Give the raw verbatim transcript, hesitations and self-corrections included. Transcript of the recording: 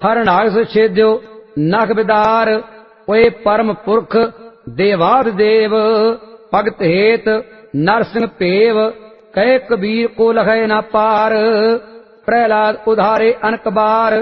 हर नागस छेद्यो नख बिदार, ओए परम पुरख देवाद देव। भगत हेत नरसिंह पेव, कहे कबीर को लखे न पार। प्रहलाद उधारे अनक बार,